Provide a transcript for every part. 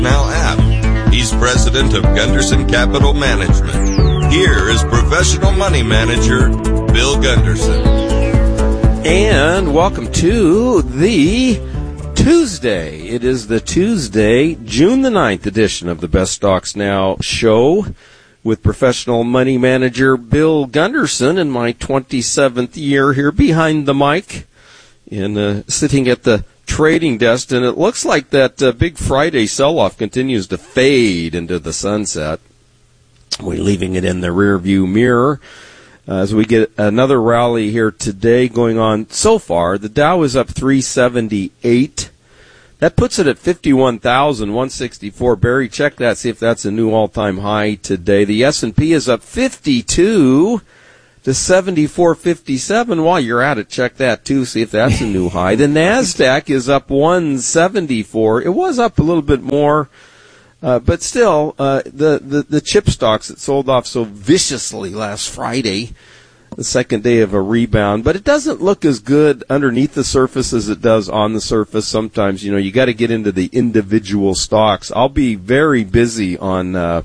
Now app. He's president of Gunderson Capital Management. Here is professional money manager Bill Gunderson. And welcome to the Tuesday. It is the Tuesday, June the 9th edition of the Best Stocks Now show with professional money manager Bill Gunderson in my 27th year here behind the mic and sitting at the trading desk. And it looks like that big Friday sell-off continues to fade into the sunset. We're leaving it in the rear-view mirror. As we get another rally here today going on so far, the Dow is up 378. That puts it at 51,164. Barry, check that, see if that's a new all-time high today. The S&P is up 52 to 74.57. While you're at it, check that too, see if that's a new high. The NASDAQ is up 174. It was up a little bit more. But still, the chip stocks that sold off so viciously last Friday, the second day of a rebound, but it doesn't look as good underneath the surface as it does on the surface. Sometimes, you got to get into the individual stocks. I'll be very busy on the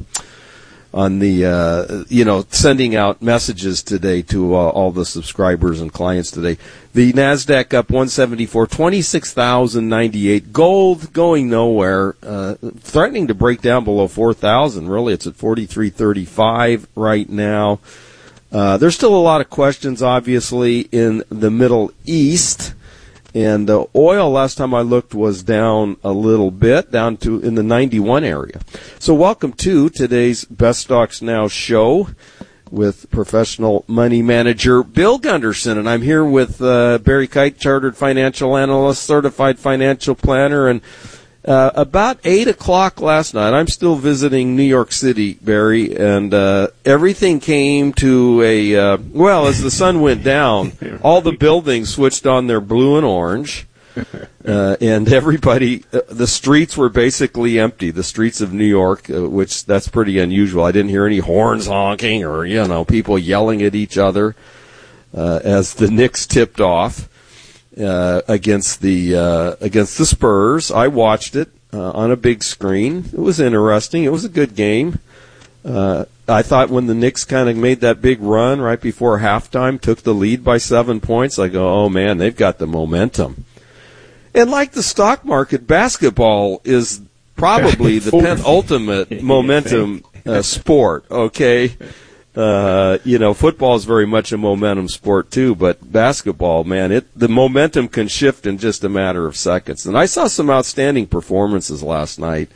sending out messages today to all the subscribers and clients today. The NASDAQ up 174, 26,098. Gold going nowhere, threatening to break down below 4,000. Really, it's at 43.35 right now. There's still a lot of questions, obviously, in the Middle East. And oil, last time I looked, was down a little bit, down to in the 91 area. So welcome to today's Best Stocks Now show with professional money manager Bill Gunderson. And I'm here with Barry Kite, chartered financial analyst, certified financial planner. And about 8 o'clock last night, I'm still visiting New York City, Barry, and everything came to as the sun went down, all the buildings switched on their blue and orange, and everybody, the streets were basically empty, the streets of New York, which that's pretty unusual. I didn't hear any horns honking or, people yelling at each other as the Knicks tipped off. Against the Spurs. I watched it on a big screen. It was interesting. It was a good game. I thought when the Knicks kind of made that big run right before halftime, took the lead by 7 points, I go, oh man, they've got the momentum. And like the stock market, basketball is probably the penultimate momentum sport, okay? Football is very much a momentum sport too, but basketball, man, the momentum can shift in just a matter of seconds. And I saw some outstanding performances last night.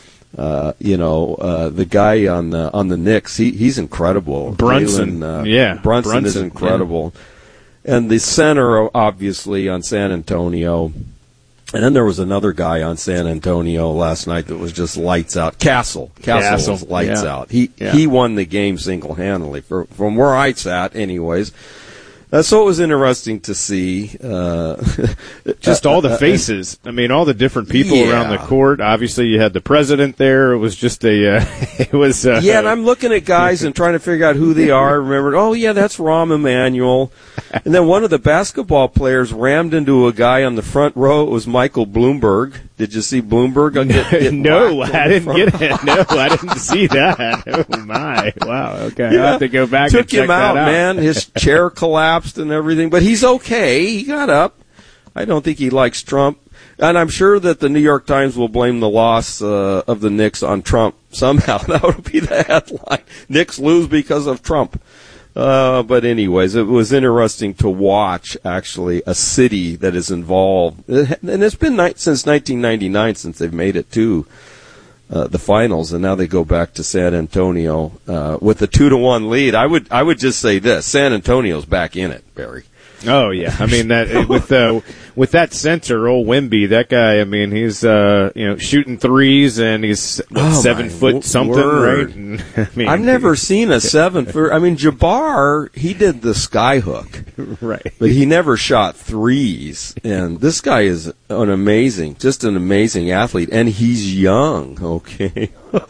The guy on the Knicks, he's incredible. Brunson, Brunson is incredible. Yeah. And the center, obviously, on San Antonio. And then there was another guy on San Antonio last night that was just lights out. Castle was lights out. He won the game single-handedly from where I sat, anyways. So it was interesting to see. Just all the faces. I mean, all the different people around the court. Obviously, you had the president there. It was just and I'm looking at guys and trying to figure out who they are. I remembered, that's Rahm Emanuel. And then one of the basketball players rammed into a guy on the front row. It was Michael Bloomberg. Did you see Bloomberg? No, I didn't get it. No, I didn't see that. Oh, my. Wow, okay. Yeah. I'll have to go back and check Took him out, man. His chair collapsed and everything, but he's okay. He got up. I don't think he likes Trump. And I'm sure that the New York Times will blame the loss of the Knicks on Trump somehow. That would be the headline. Knicks lose because of Trump. But anyways, it was interesting to watch, actually, a city that is involved. And it's been since 1999 since they've made it to the finals, and now they go back to San Antonio with a 2-1 lead. I would just say this: San Antonio's back in it, Barry. Oh yeah, I mean that with that center, old Wemby, that guy. I mean, he's shooting threes, and he's 7 foot something, word. right? And, I mean, I've never seen a 7 foot. I mean, Jabbar, he did the sky hook, right? But he never shot threes. And this guy is an amazing athlete, and he's young. Okay.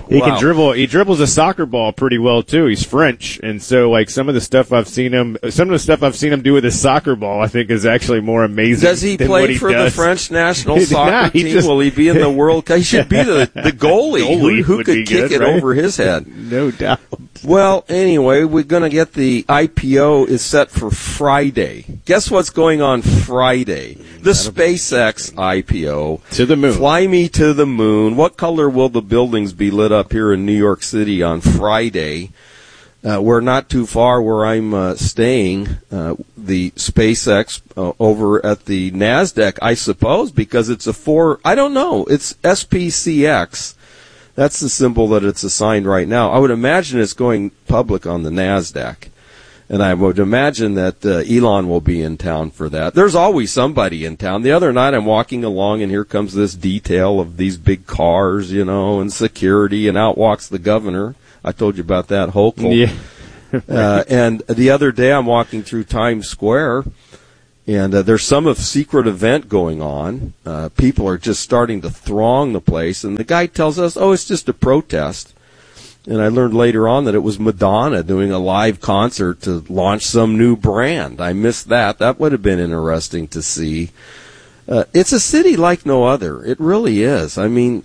He can dribble. He dribbles a soccer ball pretty well too. He's French, and so like some of the stuff I've seen him do with his soccer ball, I think is actually more amazing. Does he play for the French national soccer team? Will he be in the World Cup? He should be the goalie who could kick it over his head. No doubt. Well, anyway, we're going to get the IPO is set for Friday. Guess what's going on Friday? The SpaceX IPO. To the moon. Fly me to the moon. What color will the buildings be lit up here in New York City on Friday? We're not too far where I'm staying. The SpaceX over at the NASDAQ, I suppose, because it's I don't know. It's SPCX. That's the symbol that it's assigned right now. I would imagine it's going public on the NASDAQ. And I would imagine that Elon will be in town for that. There's always somebody in town. The other night I'm walking along and here comes this detail of these big cars, and security, and out walks the governor. I told you about that, Hochul. Yeah. And the other day I'm walking through Times Square, and there's some secret event going on. People are just starting to throng the place, and the guy tells us, it's just a protest. And I learned later on that it was Madonna doing a live concert to launch some new brand. I missed that. That would have been interesting to see. It's a city like no other. It really is. I mean,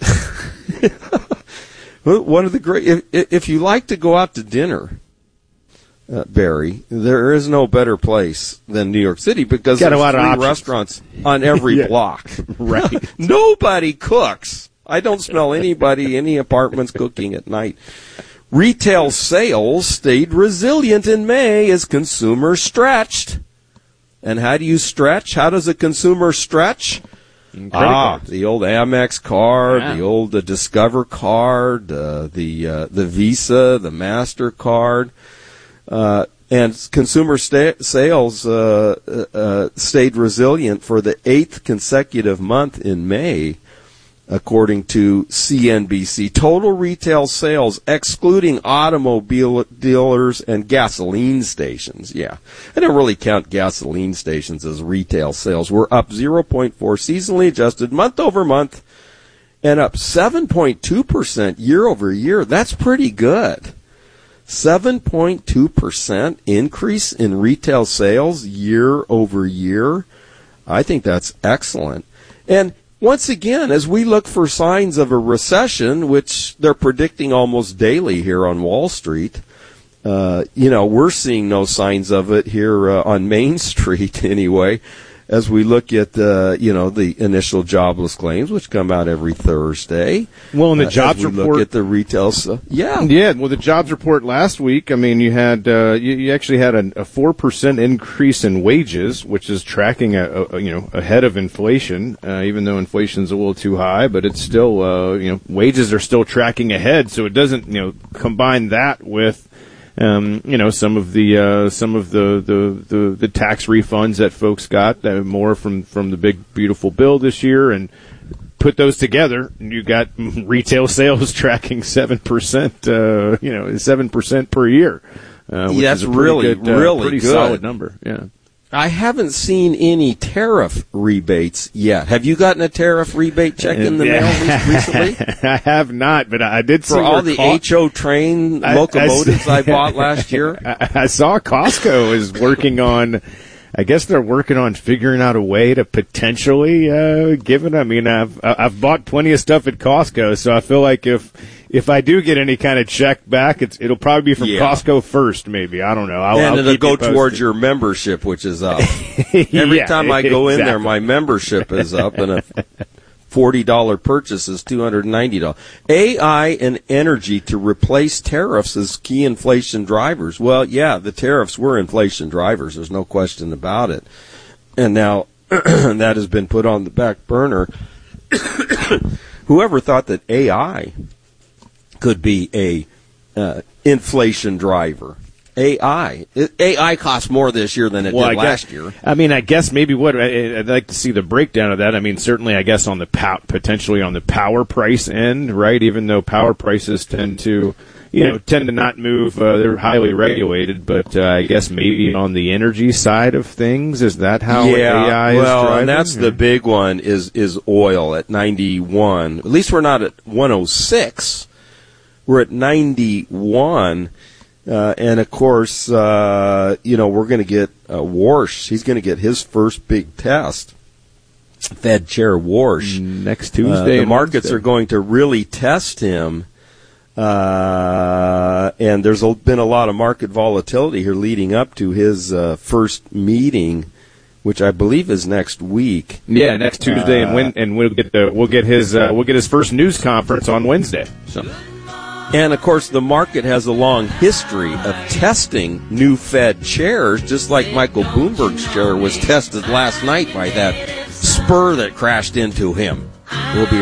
one of the great. If you like to go out to dinner, Barry, there is no better place than New York City because there's 3 restaurants on every block. Right. Nobody cooks. I don't smell any apartments cooking at night. Retail sales stayed resilient in May as consumers stretched. And how do you stretch? How does a consumer stretch? The old Amex card, the old Discover card, the Visa, the MasterCard. And consumer sales stayed resilient for the 8th consecutive month in May. According to CNBC, total retail sales, excluding automobile dealers and gasoline stations, I don't really count gasoline stations as retail sales, were up 0.4 seasonally adjusted month over month and up 7.2% year over year. That's pretty good. 7.2% increase in retail sales year over year. I think that's excellent. And once again, as we look for signs of a recession, which they're predicting almost daily here on Wall Street, we're seeing no signs of it here on Main Street anyway. As we look at the initial jobless claims, which come out every Thursday. Well, in the jobs report, look at the retail stuff. Well, the jobs report last week. I mean, you had you actually had a 4% increase in wages, which is tracking ahead of inflation. Even though inflation's a little too high, but it's still wages are still tracking ahead. So it doesn't combine that with. Some of the tax refunds that folks got, more from the big beautiful bill this year, and put those together, you got retail sales tracking 7%, 7% per year. Which that's is a really pretty good. Solid number. Yeah. I haven't seen any tariff rebates yet. Have you gotten a tariff rebate check in the mail recently? I have not, but I did see for all the HO train locomotives I bought last year. I saw Costco is working on. I guess they're working on figuring out a way to potentially give it. I mean, I've bought plenty of stuff at Costco, so I feel like if I do get any kind of check back, it'll probably be from Costco first, maybe. I don't know. And it'll go towards your membership, which is up. Every time I go in there, my membership is up, and a $40 purchase is $290. AI and energy to replace tariffs as key inflation drivers. Well, the tariffs were inflation drivers. There's no question about it. And now that has been put on the back burner. Whoever thought that AI could be a inflation driver? AI costs more this year than it did last year. I mean, I guess maybe I'd like to see the breakdown of that. I mean, certainly, I guess potentially on the power price end, right? Even though power prices tend to not move, they're highly regulated. But I guess maybe on the energy side of things, is that how AI is driving? And that's the big one is oil at 91. At least we're not at 106. We're at 91. And of course, we're going to get Warsh. He's going to get his first big test. Fed Chair Warsh. Next Tuesday. The markets are going to really test him. And there's been a lot of market volatility here leading up to his first meeting, which I believe is next week. Yeah, next Tuesday, and we'll get his first news conference on Wednesday. So. And of course, the market has a long history of testing new Fed chairs, just like Michael Bloomberg's chair was tested last night by that spur that crashed into him. We'll be